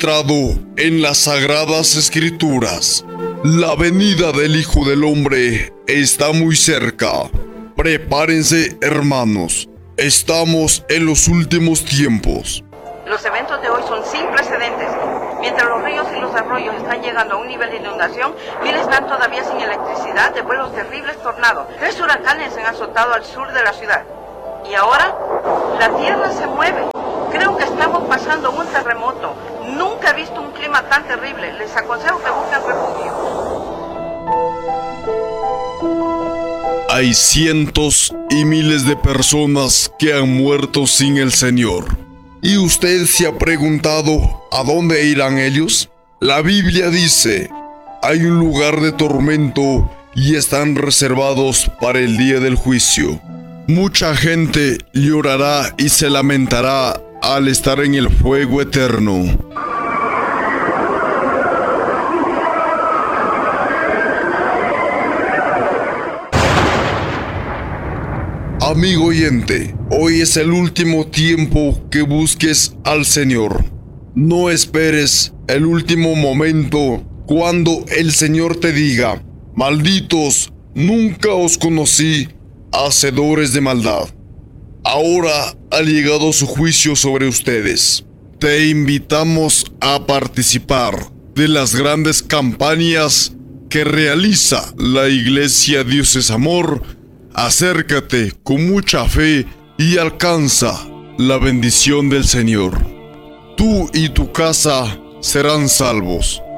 registrado en las Sagradas Escrituras. La venida del Hijo del Hombre está muy cerca. Prepárense, hermanos. Estamos en los últimos tiempos. Los eventos de hoy son sin precedentes. Mientras los ríos y los arroyos están llegando a un nivel de inundación, miles están todavía sin electricidad debido a los terribles tornados. 3 huracanes han azotado al sur de la ciudad. Y ahora, la tierra se mueve. Creo que estamos pasando un terremoto. Nunca he visto un clima tan terrible. Les aconsejo que busquen refugio. Hay cientos y miles de personas que han muerto sin el Señor. ¿Y usted se ha preguntado a dónde irán ellos? La Biblia dice, hay un lugar de tormento y están reservados para el día del juicio. Mucha gente llorará y se lamentará al estar en el fuego eterno. Amigo oyente, hoy es el último tiempo que busques al Señor. No esperes el último momento cuando el Señor te diga, malditos, nunca os conocí, hacedores de maldad. Ahora ha llegado su juicio sobre ustedes. Te invitamos a participar de las grandes campañas que realiza la Iglesia Dios es Amor. Acércate con mucha fe y alcanza la bendición del Señor. Tú y tu casa serán salvos.